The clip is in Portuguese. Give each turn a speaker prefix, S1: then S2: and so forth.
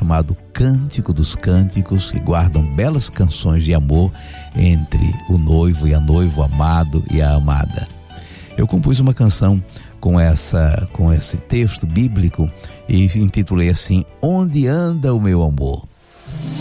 S1: chamado Cântico dos Cânticos, que guardam belas canções de amor entre o noivo e a noiva, o amado e a amada. Eu compus uma canção com esse texto bíblico e intitulei assim: Onde anda o meu amor?